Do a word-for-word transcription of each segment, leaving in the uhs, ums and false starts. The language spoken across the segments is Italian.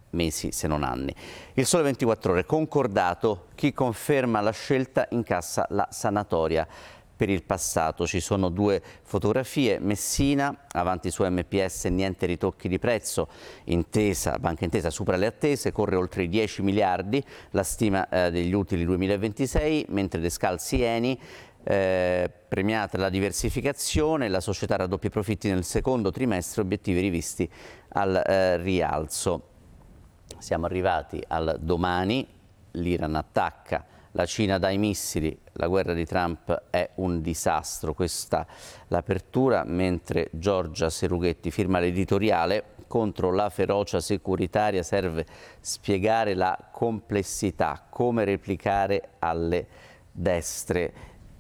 mesi se non anni. Il Sole ventiquattro Ore, concordato, chi conferma la scelta incassa la sanatoria per il passato. Ci sono due fotografie, Messina, avanti su M P S, niente ritocchi di prezzo, Intesa, Banca Intesa supera le attese, corre oltre i dieci miliardi, la stima eh, degli utili duemilaventisei, mentre Descalzi Eni, eh, premiata la diversificazione, la società raddoppia i profitti nel secondo trimestre, obiettivi rivisti al eh, rialzo. Siamo arrivati al domani, l'Iran attacca, la Cina dà i missili, la guerra di Trump è un disastro, questa l'apertura, mentre Giorgia Serughetti firma l'editoriale contro la ferocia securitaria, serve spiegare la complessità, come replicare alle destre.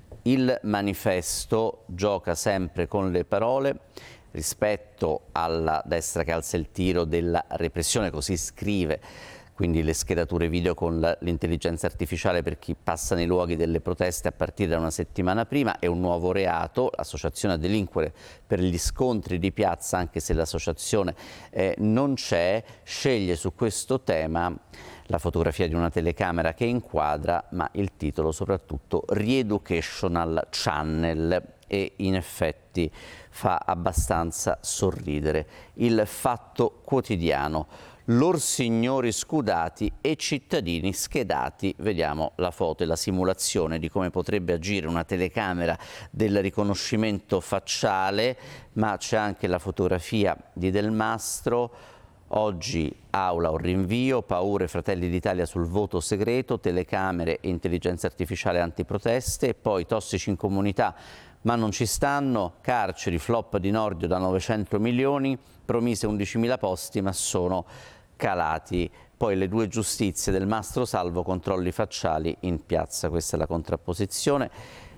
Il Manifesto gioca sempre con le parole rispetto alla destra che alza il tiro della repressione, così scrive. Quindi le schedature video con l'intelligenza artificiale per chi passa nei luoghi delle proteste a partire da una settimana prima è un nuovo reato, associazione a delinquere per gli scontri di piazza, anche se l'associazione eh, non c'è, sceglie su questo tema la fotografia di una telecamera che inquadra, ma il titolo soprattutto Re-Educational Channel, e in effetti fa abbastanza sorridere. Il Fatto Quotidiano. Lorsignori scudati e cittadini schedati. Vediamo la foto e la simulazione di come potrebbe agire una telecamera del riconoscimento facciale, ma c'è anche la fotografia di Del Mastro. Oggi aula o rinvio, paure Fratelli d'Italia sul voto segreto, telecamere e intelligenza artificiale antiproteste, e poi tossici in comunità ma non ci stanno, carceri, flop di Nordio da novecento milioni, promise undicimila posti ma sono calati. Poi le due giustizie del Mastro Salvo, controlli facciali in piazza, questa è la contrapposizione.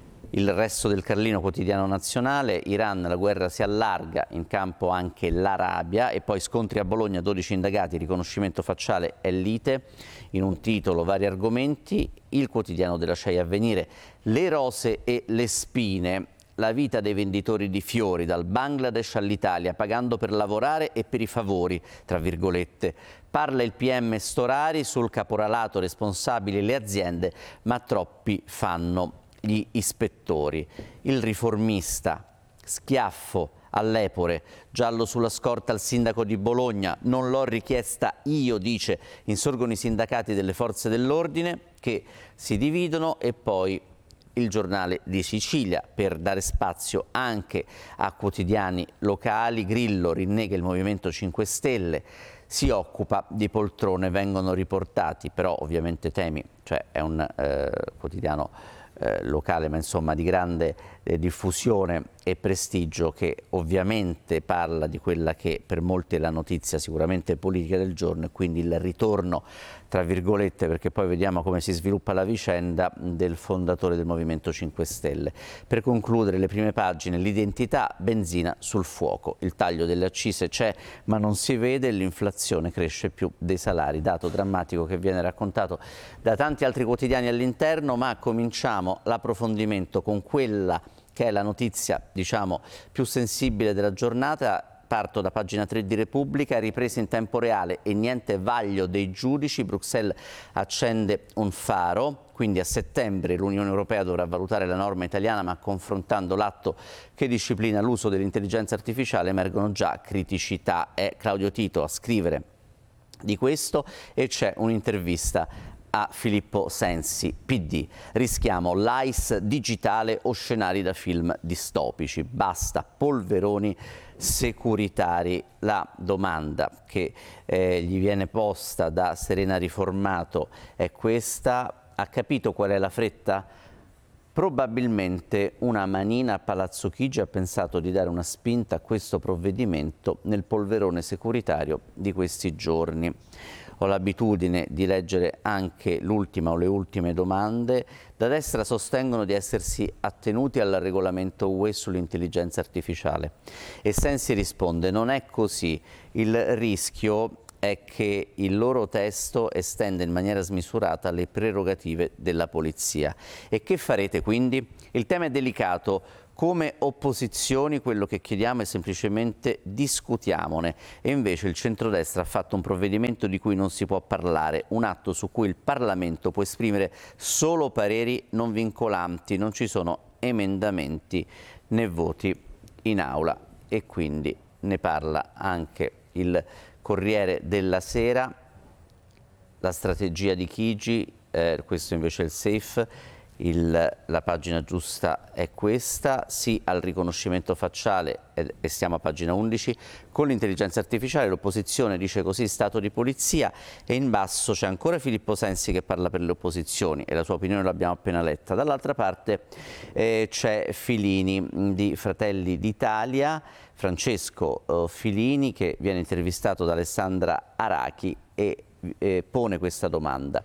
Il Resto del Carlino, quotidiano nazionale, Iran, la guerra si allarga, in campo anche l'Arabia, e poi scontri a Bologna, dodici indagati, riconoscimento facciale e lite. In un titolo vari argomenti, il quotidiano della C E I Avvenire, le rose e le spine. La vita dei venditori di fiori, dal Bangladesh all'Italia, pagando per lavorare e per i favori, tra virgolette. Parla il P M Storari, sul caporalato responsabili le aziende, ma troppi fanno gli ispettori. Il Riformista, schiaffo all'Epore, giallo sulla scorta al sindaco di Bologna, non l'ho richiesta io, dice, insorgono i sindacati delle forze dell'ordine che si dividono. E poi il Giornale di Sicilia, per dare spazio anche a quotidiani locali, Grillo rinnega il Movimento cinque Stelle, si occupa di poltrone, vengono riportati però ovviamente temi, cioè è un eh, quotidiano eh, locale ma insomma di grande eh, diffusione e prestigio, che ovviamente parla di quella che per molti è la notizia sicuramente politica del giorno, e quindi il ritorno, tra virgolette, perché poi vediamo come si sviluppa la vicenda, del fondatore del Movimento cinque Stelle. Per concludere le prime pagine, l'identità, benzina sul fuoco, il taglio delle accise c'è ma non si vede, l'inflazione cresce più dei salari, dato drammatico che viene raccontato da tanti altri quotidiani all'interno. Ma cominciamo l'approfondimento con quella che è la notizia, diciamo, più sensibile della giornata. Parto da pagina tre di Repubblica, riprese in tempo reale e niente vaglio dei giudici, Bruxelles accende un faro, quindi a settembre l'Unione Europea dovrà valutare la norma italiana, ma confrontando l'atto che disciplina l'uso dell'intelligenza artificiale emergono già criticità. È Claudio Tito a scrivere di questo, e c'è un'intervista a Filippo Sensi, P D. Rischiamo l'A I S digitale o scenari da film distopici. Basta polveroni securitari. La domanda che eh, gli viene posta da Serena Riformato è questa: ha capito qual è la fretta? Probabilmente una manina a Palazzo Chigi ha pensato di dare una spinta a questo provvedimento nel polverone securitario di questi giorni. Ho l'abitudine di leggere anche l'ultima o le ultime domande. Da destra sostengono di essersi attenuti al regolamento U E sull'intelligenza artificiale. E Sensi risponde: non è così. Il rischio è che il loro testo estende in maniera smisurata le prerogative della polizia. E che farete quindi? Il tema è delicato. Come opposizioni quello che chiediamo è semplicemente discutiamone, e invece il centrodestra ha fatto un provvedimento di cui non si può parlare, un atto su cui il Parlamento può esprimere solo pareri non vincolanti, non ci sono emendamenti né voti in aula, e quindi ne parla anche il Corriere della Sera. La strategia di Chigi, eh, questo invece è il safe. Il, la pagina giusta è questa: sì al riconoscimento facciale, e, e siamo a pagina undici, con l'intelligenza artificiale l'opposizione dice così, stato di polizia, e in basso c'è ancora Filippo Sensi che parla per le opposizioni e la sua opinione l'abbiamo appena letta. Dall'altra parte eh, c'è Filini di Fratelli d'Italia, Francesco eh, Filini, che viene intervistato da Alessandra Arachi e eh, pone questa domanda.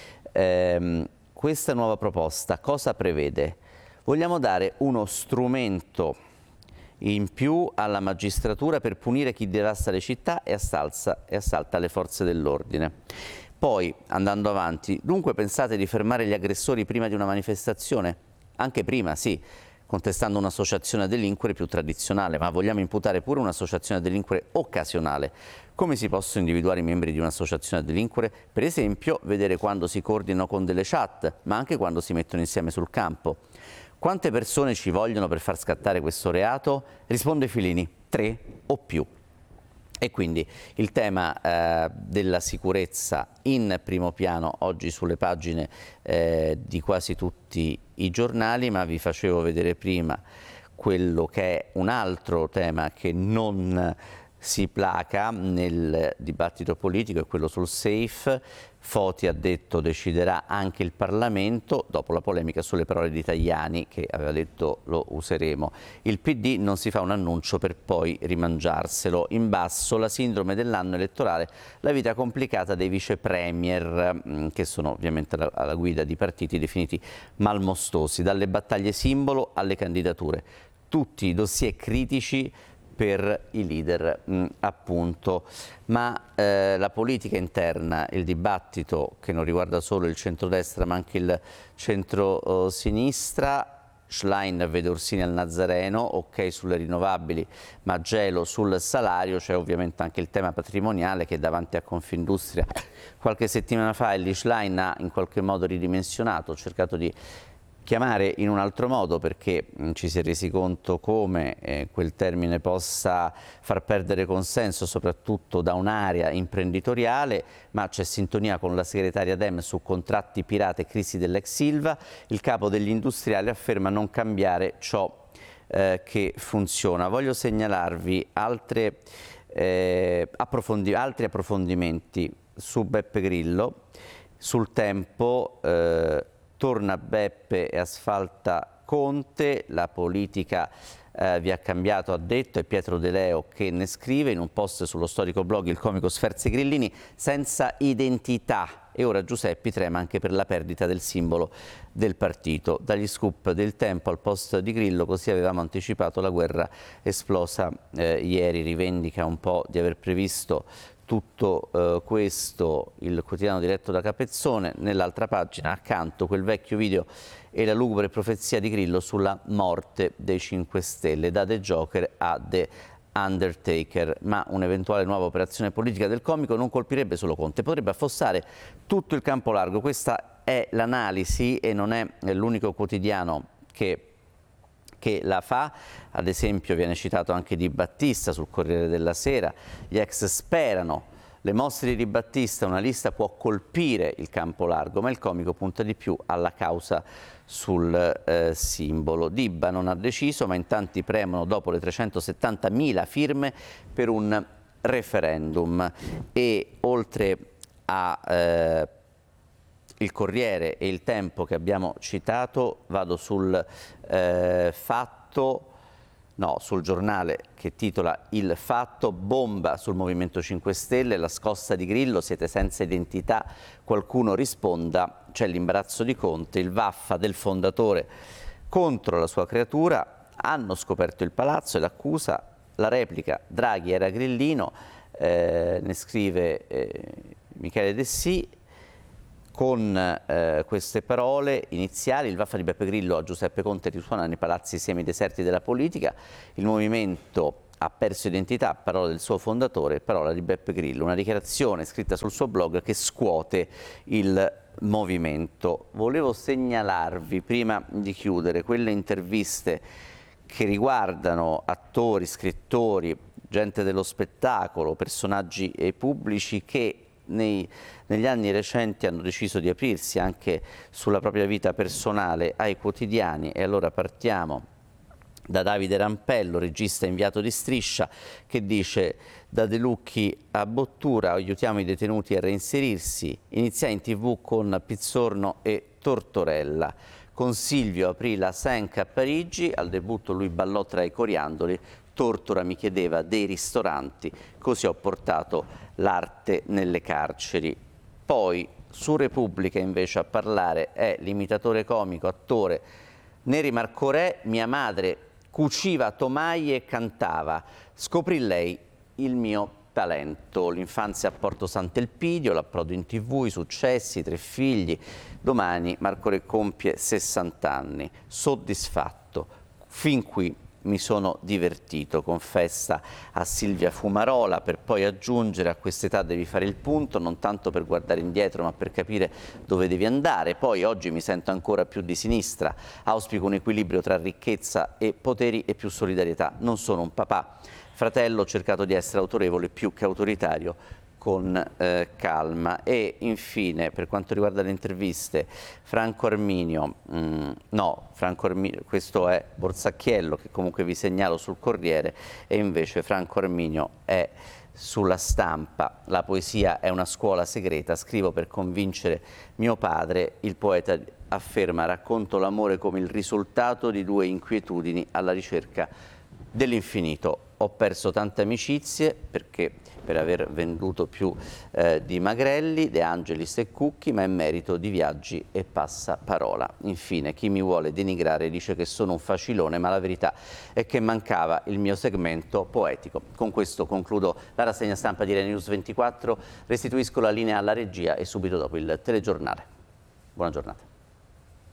Ehm, Questa nuova proposta cosa prevede? Vogliamo dare uno strumento in più alla magistratura per punire chi devasta le città e assalta, e assalta le forze dell'ordine. Poi, andando avanti, dunque pensate di fermare gli aggressori prima di una manifestazione? Anche prima, sì, contestando un'associazione a delinquere più tradizionale, ma vogliamo imputare pure un'associazione a delinquere occasionale. Come si possono individuare i membri di un'associazione a delinquere? Per esempio, vedere quando si coordinano con delle chat, ma anche quando si mettono insieme sul campo. Quante persone ci vogliono per far scattare questo reato? Risponde Filini, tre o più. E quindi il tema eh, della sicurezza in primo piano oggi sulle pagine eh, di quasi tutti i giornali, ma vi facevo vedere prima quello che è un altro tema che non si placa nel dibattito politico, è quello sul safe. Foti ha detto deciderà anche il Parlamento, dopo la polemica sulle parole di Tajani che aveva detto lo useremo. Il P D non si fa un annuncio per poi rimangiarselo. In basso la sindrome dell'anno elettorale, la vita complicata dei vice premier, che sono ovviamente alla guida di partiti definiti malmostosi, dalle battaglie simbolo alle candidature. Tutti i dossier critici per i leader, mh, appunto, ma eh, la politica interna, il dibattito che non riguarda solo il centrodestra ma anche il centro-sinistra, Schlein vede Orsini al Nazareno, ok sulle rinnovabili, ma gelo sul salario. C'è ovviamente anche il tema patrimoniale che davanti a Confindustria qualche settimana fa Elly Schlein ha in qualche modo ridimensionato, ho cercato di chiamare in un altro modo perché mh, ci si è resi conto come eh, quel termine possa far perdere consenso soprattutto da un'area imprenditoriale, ma c'è sintonia con la segretaria Dem su contratti pirata e crisi dell'ex Silva. Il capo degli industriali afferma non cambiare ciò eh, che funziona. Voglio segnalarvi altre, eh, approfondi- altri approfondimenti su Beppe Grillo, sul Tempo. Eh, Torna Beppe e asfalta Conte, la politica eh, vi ha cambiato, ha detto, è Pietro De Leo che ne scrive in un post sullo storico blog il comico Sferzi Grillini, senza identità, e ora Giuseppi trema anche per la perdita del simbolo del partito. Dagli scoop del Tempo al post di Grillo, così avevamo anticipato la guerra esplosa eh, ieri, rivendica un po' di aver previsto tutto eh, questo il quotidiano diretto da Capezzone. Nell'altra pagina accanto quel vecchio video e la lugubre profezia di Grillo sulla morte dei cinque Stelle, da The Joker a The Undertaker. Ma un'eventuale nuova operazione politica del comico non colpirebbe solo Conte, potrebbe affossare tutto il campo largo. Questa è l'analisi e non è l'unico quotidiano che che la fa. Ad esempio viene citato anche Di Battista sul Corriere della Sera, gli ex sperano, le mosse di Di Battista, una lista può colpire il campo largo, ma il comico punta di più alla causa sul eh, simbolo. Dibba non ha deciso, ma in tanti premono dopo le trecentosettantamila firme per un referendum. E oltre a eh, il Corriere e il Tempo che abbiamo citato, vado sul eh, Fatto, no, sul giornale che titola Il Fatto, bomba sul Movimento cinque Stelle, la scossa di Grillo, siete senza identità, qualcuno risponda, c'è l'imbarazzo di Conte, il vaffa del fondatore contro la sua creatura, hanno scoperto il palazzo e l'accusa, la replica, Draghi era grillino, eh, ne scrive eh, Michele Dessì. Con eh, queste parole iniziali, il Vaffa di Beppe Grillo a Giuseppe Conte risuona nei palazzi semideserti della politica. Il movimento ha perso identità, parola del suo fondatore, parola di Beppe Grillo. Una dichiarazione scritta sul suo blog che scuote il movimento. Volevo segnalarvi, prima di chiudere, quelle interviste che riguardano attori, scrittori, gente dello spettacolo, personaggi pubblici che Nei, negli anni recenti hanno deciso di aprirsi anche sulla propria vita personale ai quotidiani. E allora partiamo da Davide Rampello, regista inviato di Striscia, che dice: da De Lucchi a Bottura aiutiamo i detenuti a reinserirsi, iniziai in tv con Pizzorno e Tortorella. Con Silvio aprì la Senca a Parigi, al debutto lui ballò tra i coriandoli, Tortora mi chiedeva dei ristoranti, così ho portato l'arte nelle carceri. Poi su Repubblica invece a parlare è l'imitatore comico, attore Neri Marcorè. Mia madre cuciva tomaie e cantava, scoprì lei il mio talento. L'infanzia a Porto Sant'Elpidio, l'approdo in tv, i successi, tre figli. Domani Marcorè compie sessanta anni, soddisfatto, fin qui mi sono divertito, confessa a Silvia Fumarola, per poi aggiungere: a quest'età devi fare il punto, non tanto per guardare indietro ma per capire dove devi andare. Poi oggi mi sento ancora più di sinistra, auspico un equilibrio tra ricchezza e poteri e più solidarietà. Non sono un papà, fratello, ho cercato di essere autorevole più che autoritario, con eh, calma. E infine, per quanto riguarda le interviste, Franco Arminio, mh, no, Franco Arminio, questo è Borsacchiello, che comunque vi segnalo sul Corriere, e invece Franco Arminio è sulla Stampa. La poesia è una scuola segreta, scrivo per convincere mio padre. Il poeta afferma: racconto l'amore come il risultato di due inquietudini alla ricerca dell'infinito. Ho perso tante amicizie perché per aver venduto più eh, di Magrelli, De Angelis e Cucchi, ma è merito di Viaggi e Passaparola. Infine, chi mi vuole denigrare dice che sono un facilone, ma la verità è che mancava il mio segmento poetico. Con questo concludo la rassegna stampa di Rai News ventiquattro, restituisco la linea alla regia e subito dopo il telegiornale. Buona giornata.